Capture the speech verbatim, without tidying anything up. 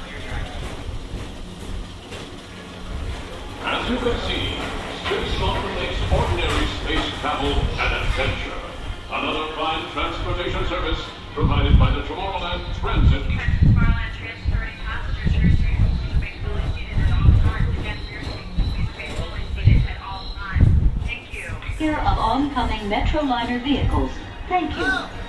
As you can see, Space Mountain makes ordinary space travel an adventure. Another fine transportation service provided by the Tomorrowland Transit. Tomorrowland transferring passengers here soon. Please remain fully seated at all times. Again, here soon. Please remain fully seated at all times. Thank you. Here of oncoming Metroliner vehicles. Thank you.